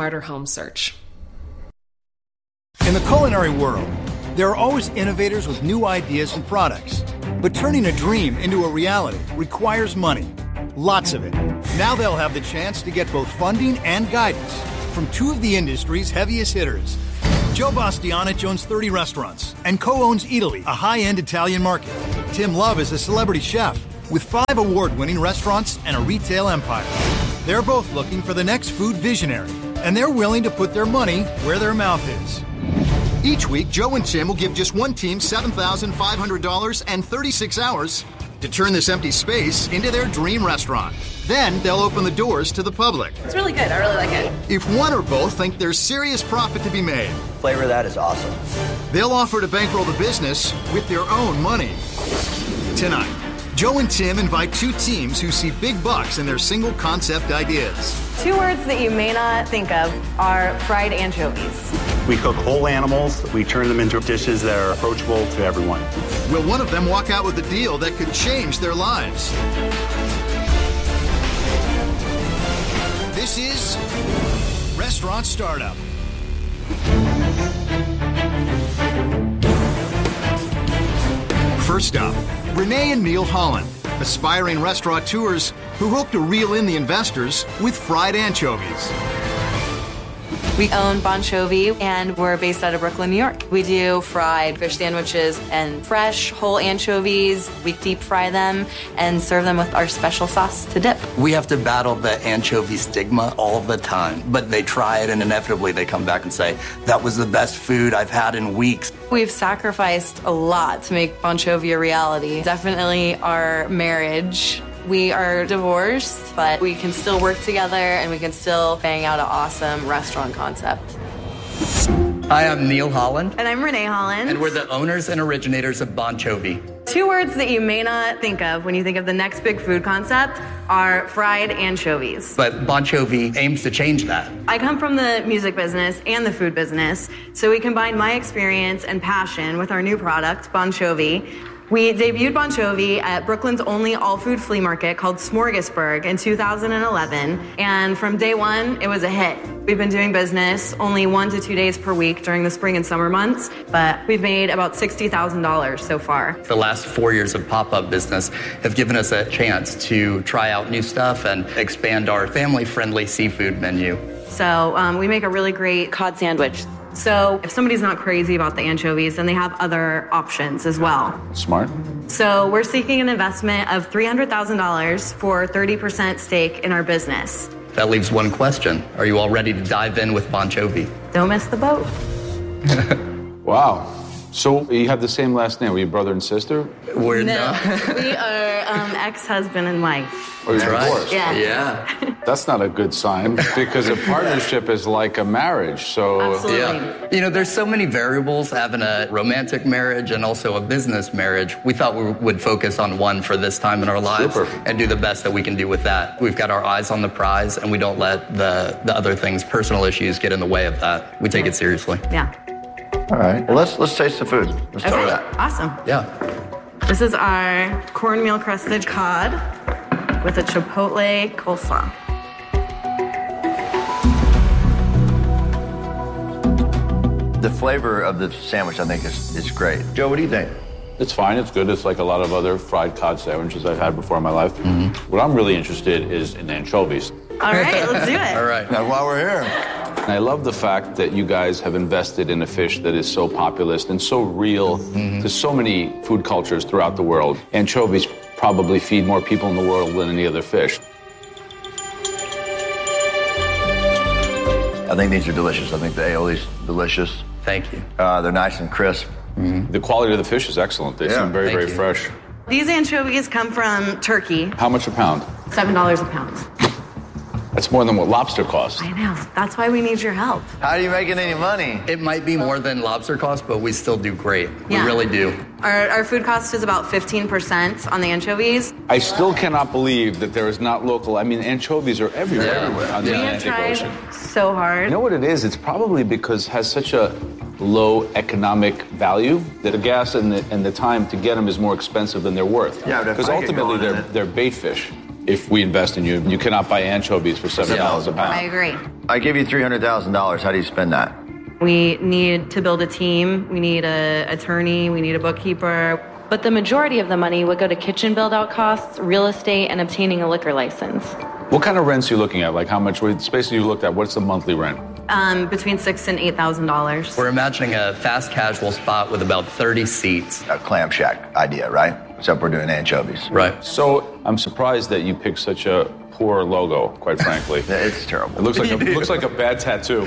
smarter home search. In the culinary world, there are always innovators with new ideas and products. But turning a dream into a reality requires money. Lots of it. Now they'll have the chance to get both funding and guidance from two of the industry's heaviest hitters. Joe Bastianich owns 30 restaurants and co-owns Eataly, a high-end Italian market. Tim Love is a celebrity chef with 5 award-winning restaurants and a retail empire. They're both looking for the next food visionary, and they're willing to put their money where their mouth is. Each week, Joe and Tim will give just one team $7,500 and 36 hours to turn this empty space into their dream restaurant. Then they'll open the doors to the public. It's really good. I really like it. If one or both think there's serious profit to be made, Flavor of that is awesome. they'll offer to bankroll the business with their own money. Tonight, Joe and Tim invite two teams who see big bucks in their single concept ideas. 2 words that you may not think of are fried anchovies. We cook whole animals. We turn them into dishes that are approachable to everyone. Will one of them walk out with a deal that could change their lives? This is Restaurant Startup. First up, Renee and Neil Holland, aspiring restaurateurs who hope to reel in the investors with fried anchovies. We own Bonchovy, and we're based out of Brooklyn, New York. We do fried fish sandwiches and fresh whole anchovies. We deep fry them and serve them with our special sauce to dip. We have to battle the anchovy stigma all the time, but they try it and inevitably they come back and say, that was the best food I've had in weeks. We've sacrificed a lot to make Bonchovy a reality. Definitely our marriage. We are divorced, but we can still work together and we can still bang out an awesome restaurant concept. Hi, I'm Neil Holland. And I'm Renee Holland. And we're the owners and originators of Bonchovy. 2 words that you may not think of when you think of the next big food concept are fried anchovies. But Bonchovy aims to change that. I come from the music business and the food business, so we combine my experience and passion with our new product, Bonchovy. We debuted Bonchovy at Brooklyn's only all-food flea market called Smorgasburg in 2011, and from day one, it was a hit. We've been doing business only 1 to 2 days per week during the spring and summer months, but we've made about $60,000 so far. The last 4 years of pop-up business have given us a chance to try out new stuff and expand our family-friendly seafood menu. So we make a really great cod sandwich. So if somebody's not crazy about the anchovies, then they have other options as well. Smart. So we're seeking an investment of $300,000 for 30% stake in our business. That leaves one question. Are you all ready to dive in with Bonchovy? Don't miss the boat. Wow. So you have the same last name. Were you brother and sister? We're No, not. we are ex-husband and wife. Or you're divorced? Yeah. That's not a good sign because a partnership is like a marriage. So Absolutely. Yeah. You know, there's so many variables having a romantic marriage and also a business marriage. We thought we would focus on one for this time in our lives and do the best that we can do with that. We've got our eyes on the prize and we don't let the other things, personal issues, get in the way of that. We take it seriously. Yeah. All right. Well, let's taste the food. Let's start with that. Awesome. Yeah. This is our cornmeal crusted cod with a chipotle coleslaw. The flavor of the sandwich, I think, is great. Joe, what do you think? it's fine. It's good. It's like a lot of other fried cod sandwiches I've had before in my life. What I'm really interested is in anchovies. All right, let's do it. All right. That's why we're here. And I love the fact that you guys have invested in a fish that is so populist and so real to so many food cultures throughout the world. Anchovies probably feed more people in the world than any other fish. I think these are delicious. I think the aioli's delicious. Thank you. They're nice and crisp. The quality of the fish is excellent. They seem very, very fresh. These anchovies come from Turkey. How much a pound? $7 a pound. That's more than what lobster costs. I know. That's why we need your help. How are you making any money? It might be more than lobster costs, but we still do great. Yeah. We really do. Our food cost is about 15% on the anchovies. I still cannot believe that there is not local. I mean, anchovies are everywhere on the We have Atlantic tried Ocean. so hard. You know what it is? It's probably because it has such a low economic value that the gas and the time to get them is more expensive than they're worth. Yeah, but if because I get ultimately going in they're bait fish. if we invest in you. You cannot buy anchovies for $7 a pound. I agree. I give you $300,000. How do you spend that? We need to build a team. We need an attorney. We need a bookkeeper. But the majority of the money would go to kitchen build-out costs, real estate, and obtaining a liquor license. What kind of rents are you looking at? Like how much space you looked at? What's the monthly rent? Between $6,000 and $8,000. We're imagining a fast casual spot with about 30 seats. A clam shack idea, right? Except we're doing anchovies. Right. So I'm surprised that you picked such a poor logo, quite frankly. It's terrible. It looks like a bad tattoo.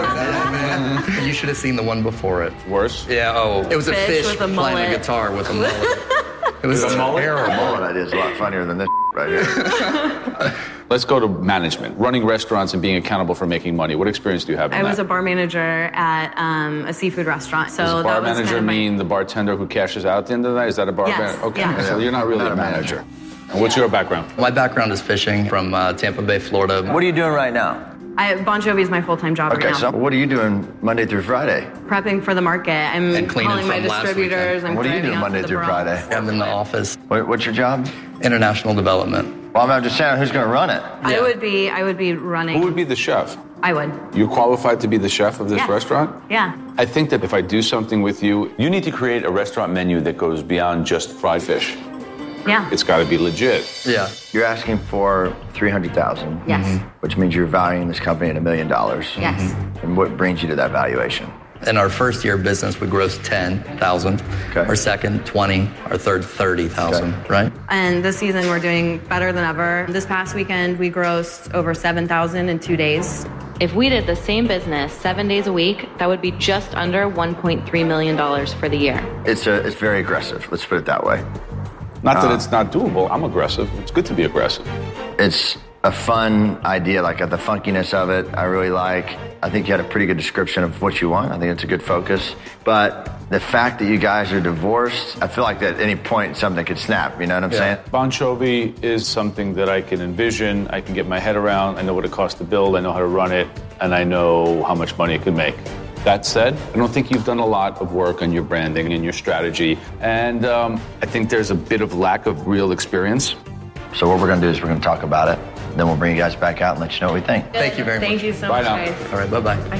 Yeah. You should have seen the one before it. Worse? Yeah, it was a fish with a playing mullet. a guitar with a mullet. It was terrible. Mullet idea is a lot funnier than this right here. Let's go to management. Running restaurants and being accountable for making money. What experience do you have in I that? was a bar manager at a seafood restaurant. So Does that bar was manager kind of mean the bartender who cashes out at the end of the night? Is that a bar Yes, manager? Okay, yeah. so you're not really Not a a manager. And what's your background? My background is fishing from Tampa Bay, Florida. What are you doing right now? Bon Jovi is my full-time job Okay, right now. so what are you doing Monday through Friday? Prepping for the market. I'm And cleaning calling my from last distributors. weekend. I'm What are you driving doing out Monday to the through Bronx. Friday? I'm in the office. What's your job? International development. Well, I'm just saying, who's going to run it? I would be running. Who would be the chef? I would. You're qualified to be the chef of this Yeah. restaurant? Yeah. I think that if I do something with you, you need to create a restaurant menu that goes beyond just fried fish. Yeah. It's got to be legit. Yeah. You're asking for $300,000. Yes. Which means you're valuing this company at $1 million. Yes. And what brings you to that valuation? In our first year of business, we grossed 10,000. Okay. Our second, 20. Our third, 30,000. Okay. Right? And this season we're doing better than ever. This past weekend we grossed over 7,000 in 2 days. If we did the same business 7 days a week, that would be just under $1.3 million for the year. It's very aggressive. Let's put it that way. Not that it's not doable. I'm aggressive. It's good to be aggressive. It's a fun idea, like the funkiness of it, I really like. I think you had a pretty good description of what you want. I think it's a good focus. But the fact that you guys are divorced, I feel like at any point something could snap, you know what I'm saying? Bon Jovi is something that I can envision, I can get my head around, I know what it costs to build, I know how to run it, and I know how much money it could make. That said, I don't think you've done a lot of work on your branding and your strategy, and I think there's a bit of lack of real experience. So what we're going to do is we're going to talk about it. Then we'll bring you guys back out and let you know what we think. Thank you very much. Thank you so Bye much, now. guys. All right, bye-bye. Bye.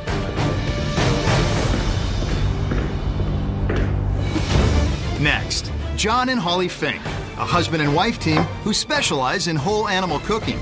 Next, John and Holly Fink, a husband and wife team who specialize in whole animal cooking.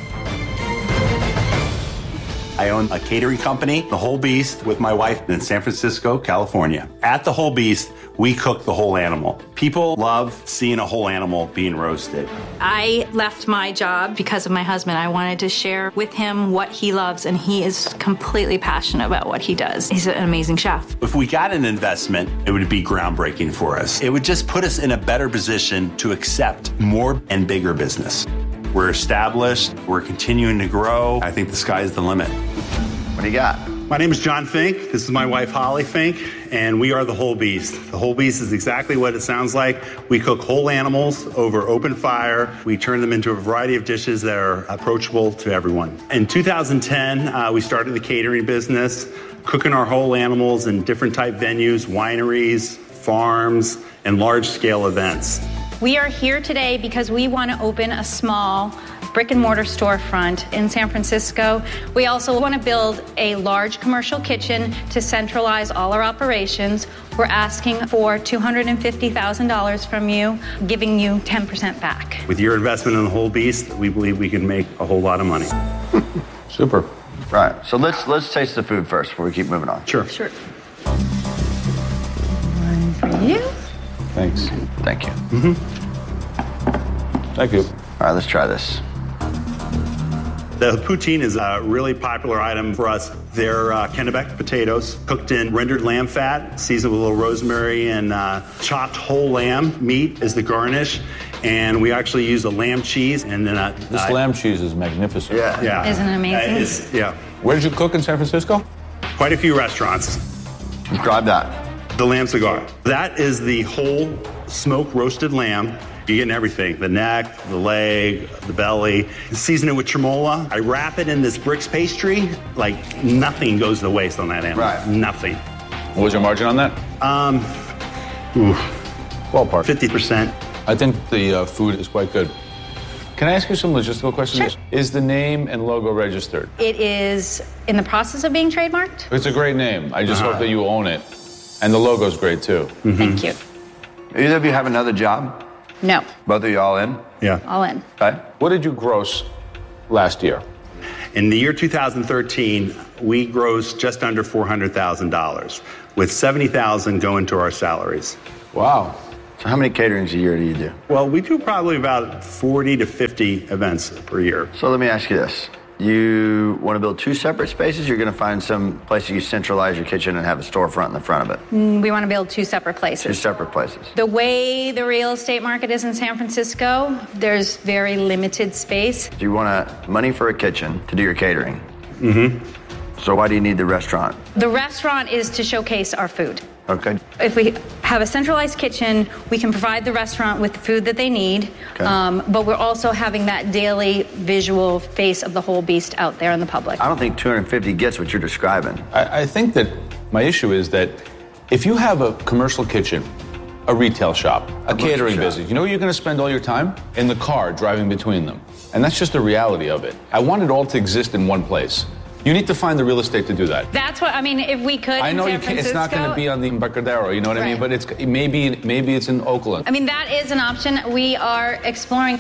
I own a catering company, The Whole Beast, with my wife in San Francisco, California. At The Whole Beast, we cook the whole animal. People love seeing a whole animal being roasted. I left my job because of my husband. I wanted to share with him what he loves, and he is completely passionate about what he does. He's an amazing chef. If we got an investment, it would be groundbreaking for us. It would just put us in a better position to accept more and bigger business. We're established, we're continuing to grow. I think the sky is the limit. What do you got? My name is John Fink. This is my wife, Holly Fink, and we are The Whole Beast. The Whole Beast is exactly what it sounds like. We cook whole animals over open fire. We turn them into a variety of dishes that are approachable to everyone. In 2010, we started the catering business, cooking our whole animals in different type venues, wineries, farms, and large-scale events. We are here today because we want to open a small brick and mortar storefront in San Francisco. We also want to build a large commercial kitchen to centralize all our operations. We're asking for $250,000 from you, giving you 10% back. With your investment in The Whole Beast, we believe we can make a whole lot of money. Super. Right. So let's taste the food first before we keep moving on. Sure. Sure. One for you. Thanks. Thank you. Thank you. All right, let's try this. The poutine is a really popular item for us. They're Kennebec potatoes cooked in rendered lamb fat, seasoned with a little rosemary and chopped whole lamb meat is the garnish. And we actually use a lamb cheese and then This lamb cheese is magnificent. Yeah. Isn't it amazing? Yeah. Where did you cook in San Francisco? Quite a few restaurants. Describe that. The lamb cigar. That is the whole smoked roasted lamb. You're getting everything, the neck, the leg, the belly. Season it with tremola. I wrap it in this bricks pastry. Like nothing goes to waste on that animal. Right. Nothing. What was your margin on that? Ballpark. 50%. I think the food is quite good. Can I ask you some logistical questions? Sure. Is the name and logo registered? It is in the process of being trademarked. It's a great name. I just hope that you own it. And the logo's great, too. Thank you. Either of you have another job? No, Both of you all in? Yeah. all in. Okay. What did you gross last year? In the year 2013, we grossed just under $400,000, with $70,000 going to our salaries. Wow. So how many caterings a year do you do? Well, we do probably about 40 to 50 events per year. So let me ask you this. You want to build 2 separate spaces? You're going to find some place you centralize your kitchen and have a storefront in the front of it? We want to build 2 separate 2 places. separate places. The way the real estate market is in San Francisco, there's very limited space. Do you want money for a kitchen to do your catering? So why do you need the restaurant? The restaurant is to showcase our food. Okay. If we have a centralized kitchen, we can provide the restaurant with the food that they need, Okay. but we're also having that daily visual face of the whole beast out there in the public. I don't think 250 gets what you're describing. I think that my issue is that if you have a commercial kitchen, a retail shop, a catering shop. business, you know where you're going to spend all your time? In the car, driving between them. And that's just the reality of it. I want it all to exist in one place. You need to find the real estate to do that. That's what, I mean, if we could I know in you San can't, it's not going to be on the Embarcadero, you know what I mean? Right. But it's maybe it's in Oakland. I mean, that is an option we are exploring.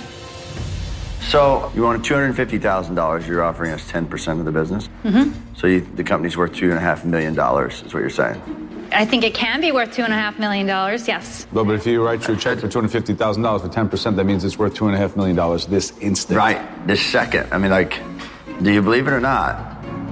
So you want $250,000, you're offering us 10% of the business? So the company's worth $2.5 million is what you're saying? I think it can be worth $2.5 million, yes. No, but if you write your check for $250,000 for 10%, that means it's worth $2.5 million this instant. Right, this second. I mean, like, do you believe it or not?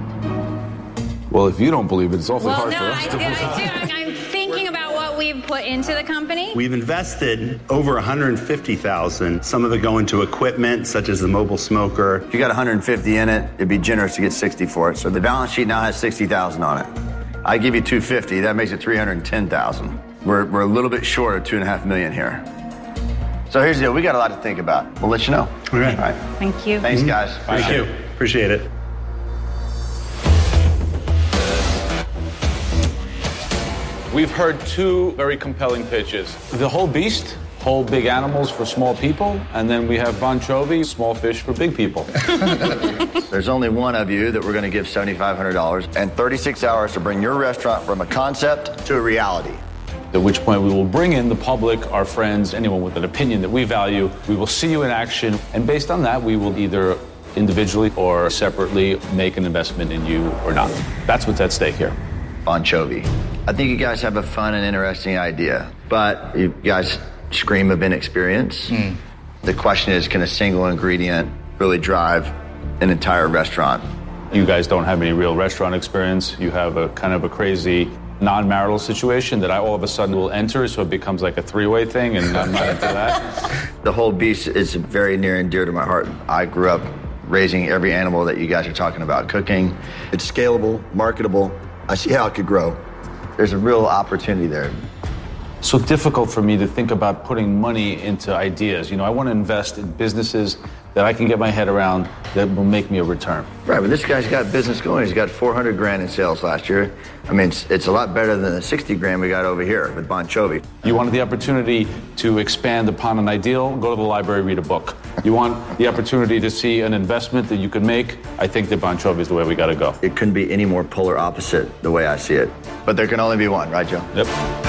Well, if you don't believe it, it's awfully Well, hard no, for us to believe. I do. I'm thinking about what we've put into the company. We've invested over $150,000. Some of it go into equipment, such as the mobile smoker. If you got 150 in it, it'd be generous to get 60 for it. So the balance sheet now has 60,000 on it. I give you 250, that makes it 310,000. We're a little bit short of 2.5 million here. So here's the deal, we got a lot to think about. We'll let you know. Okay. All right. Thank you. Thanks, guys. Thank you. Appreciate it. We've heard 2 very compelling pitches. The whole beast, whole big animals for small people, and then we have Bon Jovi, small fish for big people. There's only one of you that we're going to give $7,500 and 36 hours to bring your restaurant from a concept to a reality. At which point we will bring in the public, our friends, anyone with an opinion that we value. We will see you in action, and based on that, we will either individually or separately make an investment in you or not. That's what's at stake here. Bon Jovi. I think you guys have a fun and interesting idea, but you guys scream of inexperience. The question is, can a single ingredient really drive an entire restaurant? You guys don't have any real restaurant experience. You have a kind of a crazy non-marital situation that I all of a sudden will enter, so it becomes like a 3-way thing, and I'm not into that. The whole beast is very near and dear to my heart. I grew up raising every animal that you guys are talking about cooking. It's scalable, marketable. I see how it could grow. There's a real opportunity there. So difficult for me to think about putting money into ideas. You know, I want to invest in businesses that I can get my head around that will make me a return. Right, but this guy's got business going. He's got 400 grand in sales last year. I mean, it's a lot better than the 60 grand we got over here with Bon Jovi. You wanted the opportunity to expand upon an ideal, go to the library, read a book. You want the opportunity to see an investment that you can make. I think that Bon Jovi is the way we got to go. It couldn't be any more polar opposite the way I see it. But there can only be one, right, Joe? Yep.